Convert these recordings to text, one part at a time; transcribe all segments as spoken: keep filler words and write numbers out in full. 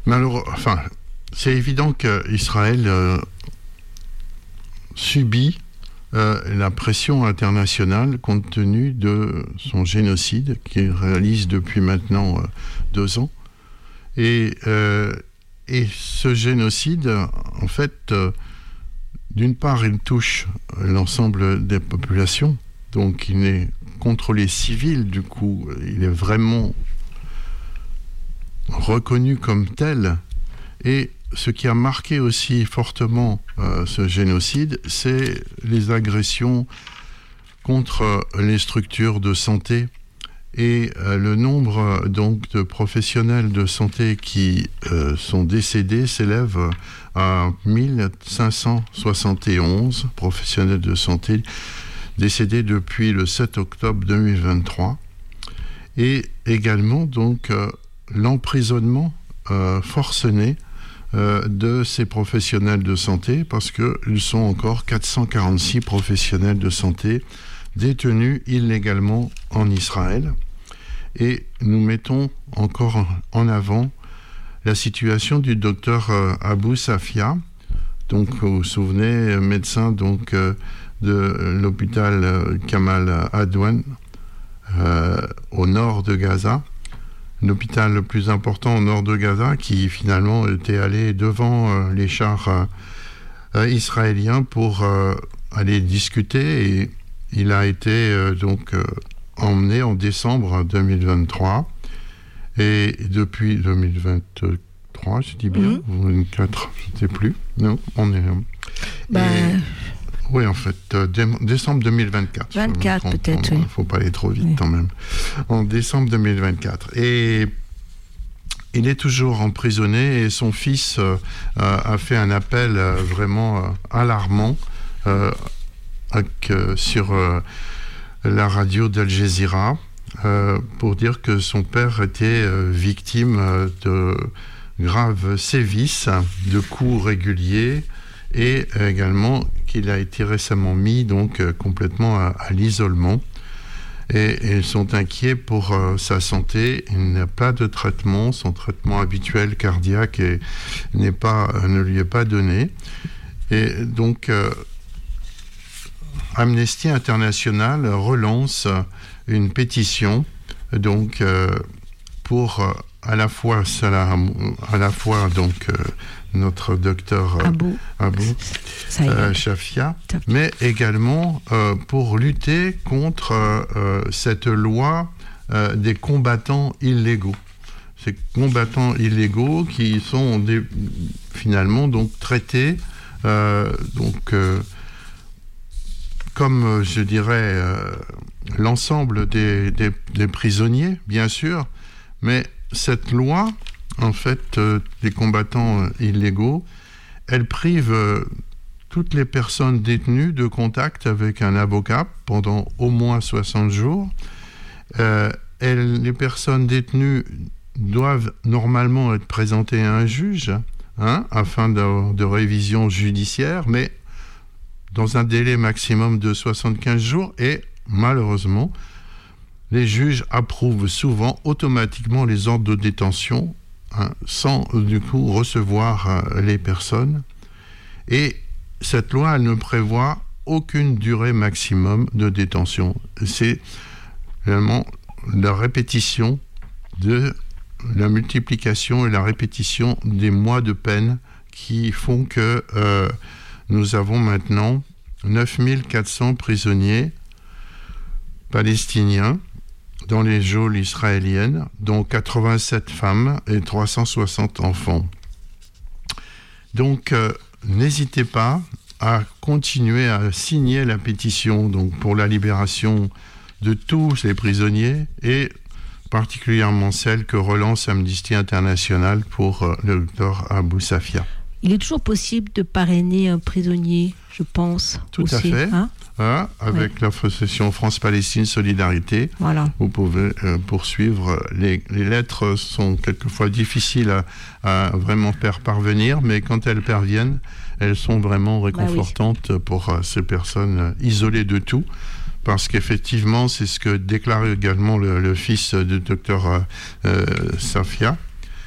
Malheureux, enfin, c'est évident qu'Israël euh, subit euh, la pression internationale compte tenu de son génocide qu'il réalise depuis maintenant euh, deux ans. Et, euh, et ce génocide, en fait, euh, d'une part, il touche l'ensemble des populations, donc il est contre les civils, du coup, il est vraiment reconnu comme tel. Et ce qui a marqué aussi fortement euh, ce génocide, c'est les agressions contre les structures de santé et euh, le nombre donc de professionnels de santé qui euh, sont décédés s'élève à mille cinq cent soixante et onze professionnels de santé décédés depuis le sept octobre deux mille vingt-trois, et également donc euh, l'emprisonnement euh, forcené euh, de ces professionnels de santé, parce qu'ils sont encore quatre cent quarante-six professionnels de santé détenus illégalement en Israël. Et nous mettons encore en avant la situation du docteur euh, Abou Safia, donc vous vous souvenez, médecin donc euh, de l'hôpital euh, Kamal Adwan euh, au nord de Gaza, l'hôpital le plus important au nord de Gaza, qui finalement était allé devant euh, les chars euh, euh, israéliens pour euh, aller discuter, et il a été euh, donc euh, emmené en décembre deux mille vingt-trois, et depuis deux mille vingt-trois, je dis bien, mmh. ou vingt-quatre, je ne sais plus, non, on est... Bah... Et, oui, en fait, euh, dé- décembre deux mille vingt-quatre. vingt-quatre peut-être, Il oui. ne faut pas aller trop vite oui. quand même. En décembre deux mille vingt-quatre. Et il est toujours emprisonné, et son fils euh, a fait un appel euh, vraiment euh, alarmant euh, avec, euh, sur euh, la radio d'Al Jazeera euh, pour dire que son père était euh, victime euh, de graves sévices, de coups réguliers, et également qu'il a été récemment mis donc euh, complètement à, à l'isolement. Et, et ils sont inquiets pour euh, sa santé. Il n'a pas de traitement, son traitement habituel cardiaque est, n'est pas, euh, ne lui est pas donné. Et donc euh, Amnesty International relance une pétition donc euh, pour euh, à la fois Salah, à la fois donc euh, notre docteur euh, Abou, Abou euh, Safia, mais également euh, pour lutter contre euh, cette loi euh, des combattants illégaux. Ces combattants illégaux qui sont des, finalement donc traités euh, donc euh, comme je dirais euh, l'ensemble des, des, des prisonniers, bien sûr, mais cette loi, en fait, euh, des combattants euh, illégaux, elle prive euh, toutes les personnes détenues de contact avec un avocat pendant au moins soixante jours. Euh, elle, les personnes détenues doivent normalement être présentées à un juge, hein, afin de, de révision judiciaire, mais dans un délai maximum de soixante-quinze jours, et malheureusement, les juges approuvent souvent automatiquement les ordres de détention, hein, sans du coup recevoir euh, les personnes. Et cette loi, elle ne prévoit aucune durée maximum de détention. C'est vraiment la répétition de la multiplication et la répétition des mois de peine qui font que euh, nous avons maintenant neuf mille quatre cents prisonniers palestiniens dans les geôles israéliennes, dont quatre-vingt-sept femmes et trois cent soixante enfants. Donc, euh, n'hésitez pas à continuer à signer la pétition donc, pour la libération de tous les prisonniers, et particulièrement celle que relance Amnesty International pour euh, le docteur Abou Safia. Il est toujours possible de parrainer un prisonnier, je pense. Tout aussi, à fait. Hein Hein, avec ouais. l'association France-Palestine Solidarité. Voilà. Vous pouvez euh, poursuivre. Les, les lettres sont quelquefois difficiles à, à vraiment faire parvenir, mais quand elles parviennent, elles sont vraiment réconfortantes bah oui. pour euh, ces personnes euh, isolées de tout. Parce qu'effectivement, c'est ce que déclare également le, le fils du docteur euh, euh, Safia.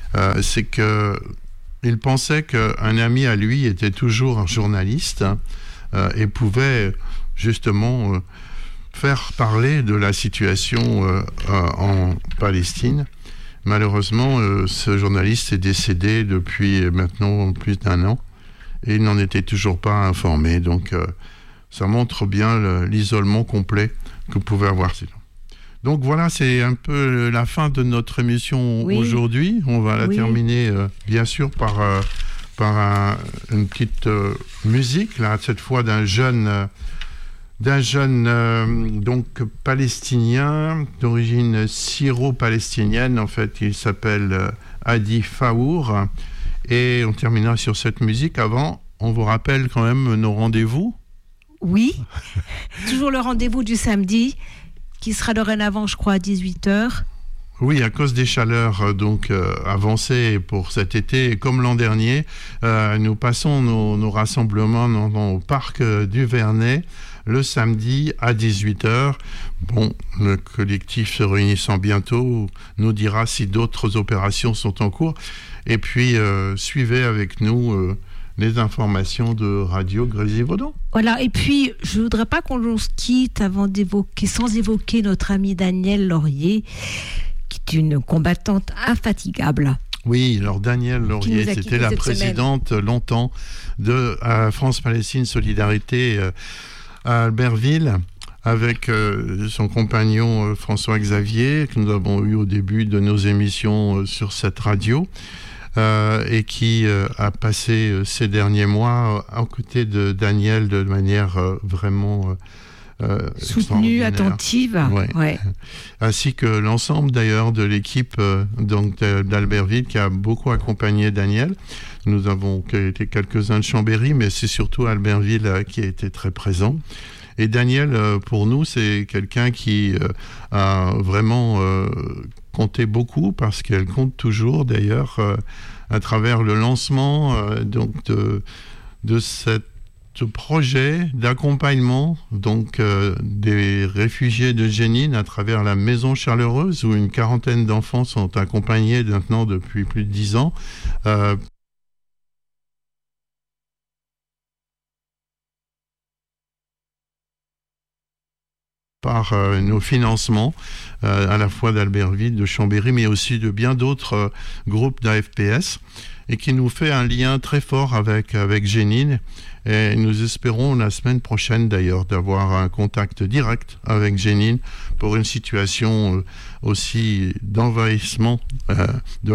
euh, c'est que il pensait qu'un ami à lui était toujours un journaliste euh, et pouvait justement euh, faire parler de la situation euh, euh, en Palestine. Malheureusement, euh, ce journaliste est décédé depuis maintenant plus d'un an et il n'en était toujours pas informé. Donc, euh, ça montre bien le, l'isolement complet que pouvait avoir ces gens. Donc voilà, c'est un peu la fin de notre émission oui. aujourd'hui. On va la oui. terminer, euh, bien sûr, par, euh, par un, une petite euh, musique, là, cette fois d'un jeune, euh, d'un jeune euh, donc, palestinien, d'origine syro-palestinienne. En fait, il s'appelle euh, Hadi Faour. Et on terminera sur cette musique. Avant, on vous rappelle quand même nos rendez-vous. Oui, toujours le rendez-vous du samedi, qui sera dorénavant, je crois, à dix-huit heures. Oui, à cause des chaleurs donc euh, avancées pour cet été, et comme l'an dernier, euh, nous passons nos, nos rassemblements dans, dans, au parc euh, du Vernet le samedi à dix-huit heures. Bon, le collectif se réunissant bientôt nous dira si d'autres opérations sont en cours. Et puis, euh, suivez avec nous euh, les informations de Radio Grésivaudan. Voilà, et puis je ne voudrais pas qu'on se quitte avant d'évoquer, sans évoquer notre amie Danielle Laurier, qui est une combattante infatigable. Oui, alors Danielle Laurier, c'était la présidente semaine. longtemps de euh, France-Palestine Solidarité euh, à Albertville, avec euh, son compagnon euh, François-Xavier, que nous avons eu au début de nos émissions euh, sur cette radio. Euh, et qui euh, a passé euh, ces derniers mois euh, aux côtés de Daniel de manière euh, vraiment euh, soutenue, attentive, ouais. Ouais. Ainsi que l'ensemble d'ailleurs de l'équipe euh, donc d'Albertville qui a beaucoup accompagné Daniel. Nous avons été quelques-uns de Chambéry, mais c'est surtout Albertville euh, qui a été très présent. Et Daniel, euh, pour nous, c'est quelqu'un qui euh, a vraiment euh, compté beaucoup, parce qu'elle compte toujours, d'ailleurs, euh, à travers le lancement euh, donc de, de cette projet d'accompagnement donc, euh, des réfugiés de Jenin à travers la Maison Chaleureuse, où une quarantaine d'enfants sont accompagnés maintenant depuis plus de dix ans. Euh, par euh, nos financements, euh, à la fois d'Albertville, de Chambéry, mais aussi de bien d'autres euh, groupes d'A F P S, et qui nous fait un lien très fort avec, avec Jenin. Et nous espérons la semaine prochaine, d'ailleurs, d'avoir un contact direct avec Jenin pour une situation euh, aussi d'envahissement euh, de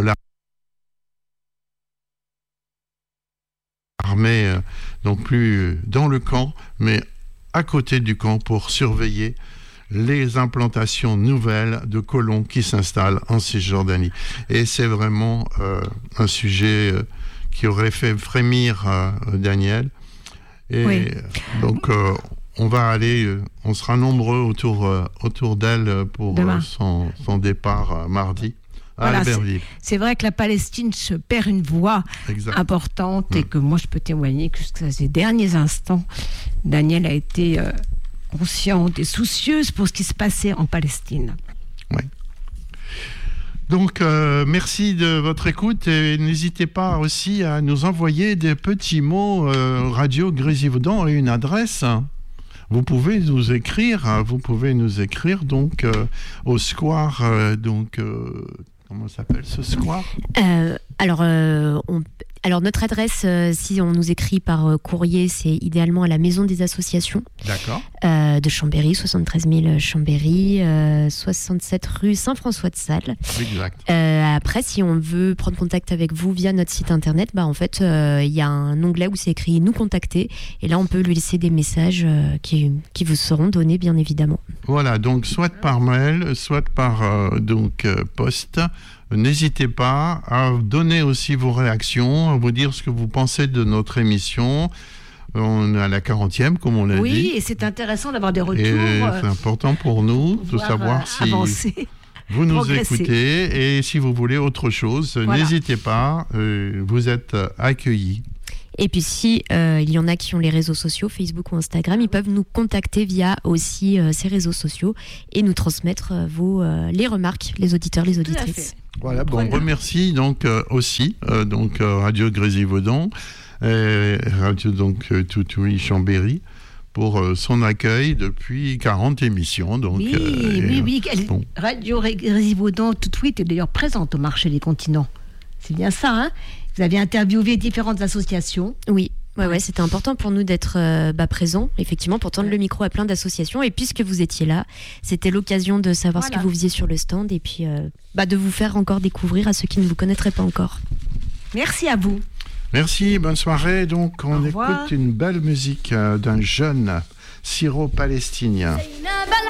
l'armée, euh, donc plus dans le camp, mais à côté du camp pour surveiller les implantations nouvelles de colons qui s'installent en Cisjordanie. Et c'est vraiment euh, un sujet euh, qui aurait fait frémir euh, Daniel. Et oui. donc, euh, on va aller, euh, on sera nombreux autour, euh, autour d'elle pour euh, son, son départ euh, mardi. Voilà, c'est, c'est vrai que la Palestine se perd une voix exact. importante, mmh. et que moi je peux témoigner que jusqu'à ces derniers instants, Daniel a été euh, consciente et soucieuse pour ce qui se passait en Palestine. Oui. Donc, euh, merci de votre écoute, et n'hésitez pas aussi à nous envoyer des petits mots euh, Radio Grésivaudan et une adresse. Vous pouvez nous écrire, vous pouvez nous écrire donc euh, au square, euh, donc euh, comment s'appelle ce square euh, Alors, euh, on, alors notre adresse, euh, si on nous écrit par euh, courrier, c'est idéalement à la Maison des Associations. D'accord. Euh, de Chambéry, soixante-treize mille Chambéry, euh, soixante-sept rue Saint-François-de-Sales. Exact. Euh, après, si on veut prendre contact avec vous via notre site internet, bah en fait, il euh, y a un onglet où c'est écrit « Nous contacter » et là, on peut lui laisser des messages euh, qui, qui vous seront donnés, bien évidemment. Voilà, donc soit par mail, soit par euh, donc, euh, poste. N'hésitez pas à donner aussi vos réactions, à vous dire ce que vous pensez de notre émission. On est à la quarantième, comme on l'a oui, dit. Oui, et c'est intéressant d'avoir des retours. Et euh, c'est important pour nous de savoir si avancer, vous nous écoutez. Et si vous voulez autre chose, voilà. N'hésitez pas, euh, vous êtes accueillis. Et puis si euh, il y en a qui ont les réseaux sociaux, Facebook ou Instagram, ils peuvent nous contacter via aussi euh, ces réseaux sociaux et nous transmettre euh, vos, euh, les remarques, les auditeurs, les auditrices. Voilà, bon, on remercie donc euh, aussi euh, donc, euh, Radio Grésivaudan, et Radio donc, euh, Toutouille Chambéry, pour euh, son accueil depuis quarante émissions. Donc, oui, euh, oui, oui. euh, bon. Radio Grésivaudan, Toutouille est d'ailleurs présente au marché des continents. C'est bien ça, hein? Vous avez interviewé différentes associations. Oui. Ouais, ouais, c'était important pour nous d'être euh, bah, présents, effectivement, pour tendre ouais. le micro à plein d'associations. Et puisque vous étiez là, c'était l'occasion de savoir voilà. ce que vous faisiez sur le stand et puis euh, bah, de vous faire encore découvrir à ceux qui ne vous connaîtraient pas encore. Merci à vous. Merci, bonne soirée. Donc, on écoute une belle musique euh, d'un jeune syro-palestinien.